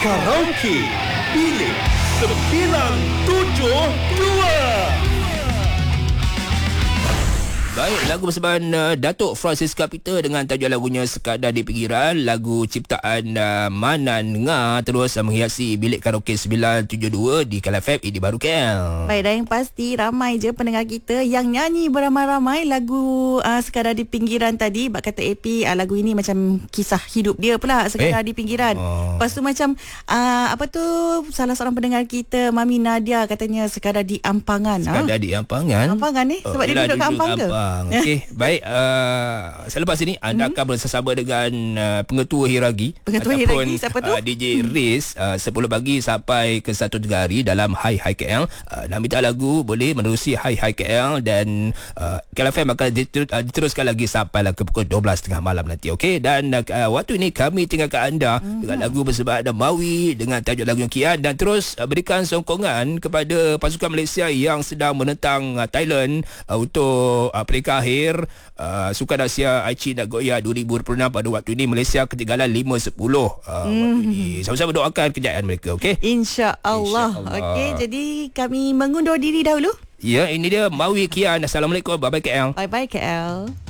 Karaoke Bilik 972. Baik, lagu persembahan Datuk Francis Kapita dengan tajuk lagunya Sekadar di Pinggiran, lagu ciptaan Manan Nga, terus menghiasi bilik karaoke 972 di Kala FM di Baru KL. Baik, dan yang pasti ramai je pendengar kita yang nyanyi beramai-ramai lagu Sekadar di Pinggiran tadi. Bak kata AP, lagu ini macam kisah hidup dia pula, Sekadar di Pinggiran. Lepas tu macam apa tu, salah seorang pendengar kita, Mami Nadia, katanya sekadar di Ampangan. Sekadar di Ampangan. Ampangan ni sebab dia duduk kat Ampang ke? Okey, baik. Selepas ini anda akan bersama dengan pengetua Hiragi. Pengetua Hiragi siapa tu? DJ Riz 10 pagi sampai ke 1 tengah hari dalam Hai Hai KL. Nak minta lagu boleh menerusi Hai Hai KL dan KL FM akan diteruskan lagi sampai ke pukul 12 tengah malam nanti. Okey, dan waktu ini kami tinggalkan anda dengan lagu persembahan Mawi dengan tajuk lagu Kian, dan terus berikan sokongan kepada pasukan Malaysia yang sedang menentang Thailand untuk peringkat akhir Sukan Asia Aichi Nagoya 2026. Pada waktu ini Malaysia ketinggalan 5-10. Sama-sama doakan kejayaan mereka. Okey, InsyaAllah. Okey, jadi kami mengundur diri dahulu. Ya, ini dia Mawi Kian. Assalamualaikum. Bye bye KL. Bye bye KL.